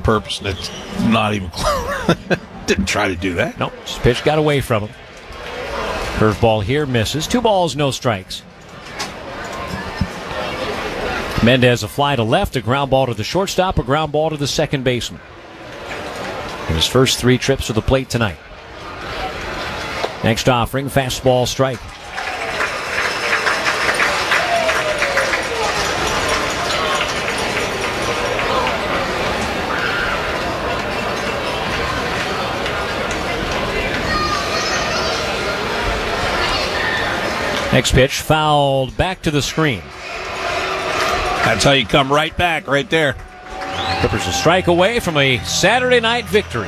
purpose. That's not even close. Didn't try to do that. Nope, just pitch got away from him. Curveball here misses. 2 balls, no strikes. Mendez a fly to left, a ground ball to the shortstop, a ground ball to the second baseman. In his first 3 trips to the plate tonight. Next offering, fastball strike. Next pitch, fouled back to the screen. That's how you come right back, right there. Clippers a strike away from a Saturday night victory.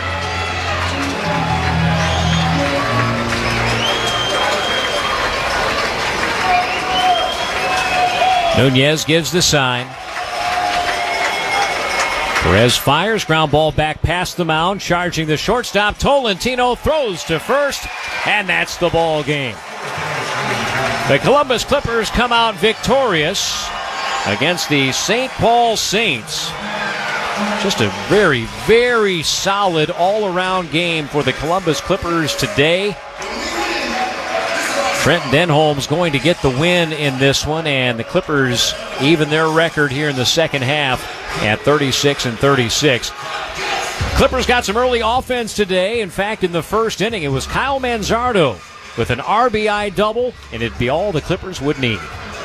Nunez gives the sign. Perez fires, ground ball back past the mound, charging the shortstop. Tolentino throws to first, and that's the ball game. The Columbus Clippers come out victorious against the St. Paul Saints. Just a very, very solid all-around game for the Columbus Clippers today. Trent Denholm's going to get the win in this one, and the Clippers even their record here in the second half at 36-36. Clippers got some early offense today. In fact, in the first inning, it was Kyle Manzardo with an RBI double, and it'd be all the Clippers would need.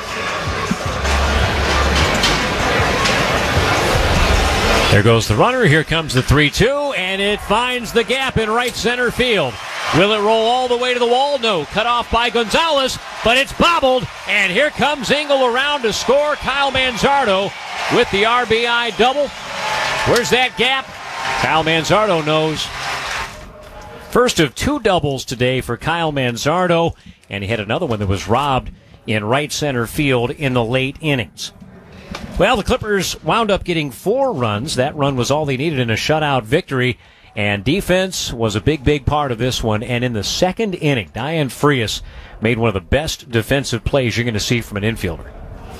There goes the runner. Here comes the 3-2, and it finds the gap in right center field. Will it roll all the way to the wall? No. Cut off by Gonzalez, but it's bobbled, and here comes Engel around to score. Kyle Manzardo with the RBI double. Where's that gap? Kyle Manzardo knows. First of 2 doubles today for Kyle Manzardo, and he had another one that was robbed in right center field in the late innings. Well, the Clippers wound up getting 4 runs. That run was all they needed in a shutout victory, and defense was a big, big part of this one. And in the second inning, Diane Frias made one of the best defensive plays you're going to see from an infielder.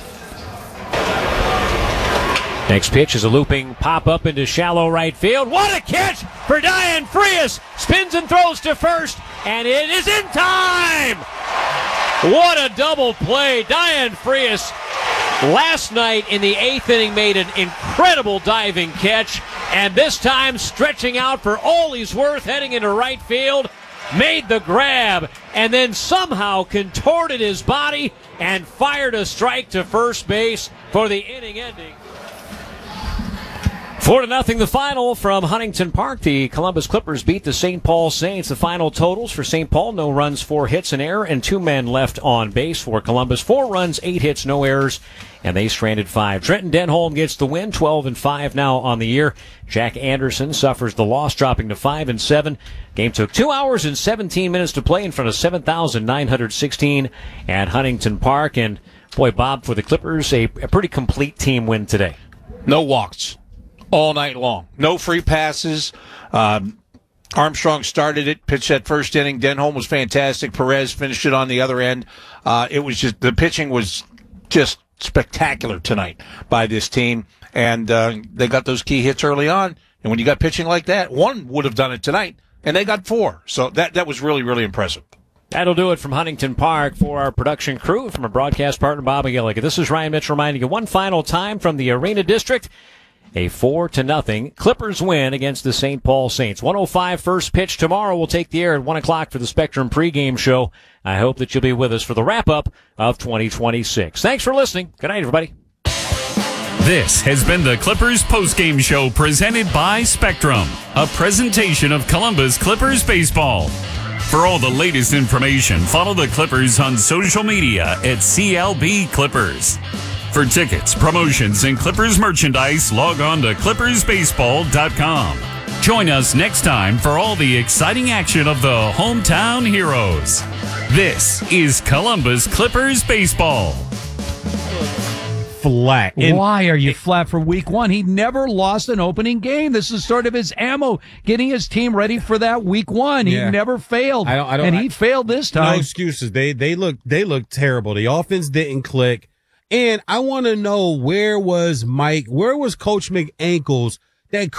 Next pitch is a looping pop-up into shallow right field. What a catch for Diane Frias! Spins and throws to first, and it is in time! What a double play. Diane Frias last night in the 8th inning made an incredible diving catch, and this time stretching out for all he's worth, heading into right field, made the grab, and then somehow contorted his body and fired a strike to first base for the inning ending. 4-0 the final from Huntington Park. The Columbus Clippers beat the St. Paul Saints. The final totals for St. Paul: no runs, 4 hits, an error, and 2 men left on base. For Columbus, 4 runs, 8 hits, no errors, and they stranded 5. Trenton Denholm gets the win, 12-5 now on the year. Jack Anderson suffers the loss, dropping to 5-7. Game took 2 hours and 17 minutes to play in front of 7,916 at Huntington Park. And boy, Bob, for the Clippers, a pretty complete team win today. No walks all night long. No free passes. Armstrong started it, pitched that first inning. Denholm was fantastic. Perez finished it on the other end. It was just, the pitching was just spectacular tonight by this team. And they got those key hits early on. And when you got pitching like that, one would have done it tonight, and they got 4. So that was really, really impressive. That'll do it from Huntington Park. For our production crew, from our broadcast partner, Bob McGilligan. This is Ryan Mitchell reminding you one final time from the Arena District. A 4-0 Clippers win against the St. Paul Saints. 1:05 first pitch tomorrow. We'll take the air at 1 o'clock for the Spectrum pregame show. I hope that you'll be with us for the wrap-up of 2026. Thanks for listening. Good night, everybody. This has been the Clippers postgame show presented by Spectrum, a presentation of Columbus Clippers baseball. For all the latest information, follow the Clippers on social media at CLB Clippers. For tickets, promotions, and Clippers merchandise, log on to ClippersBaseball.com. Join us next time for all the exciting action of the hometown heroes. This is Columbus Clippers Baseball. Flat. Why are you flat for week 1? He never lost an opening game. This is sort of his ammo, getting his team ready for that week 1. He never failed, he failed this time. No excuses. They look terrible. The offense didn't click. And I want to know, where was Coach McAnkles that